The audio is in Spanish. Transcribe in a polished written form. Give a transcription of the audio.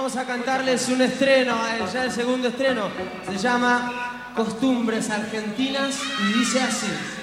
Vamos a cantarles un estreno, ya el segundo estreno. Se llama Costumbres Argentinas y dice así.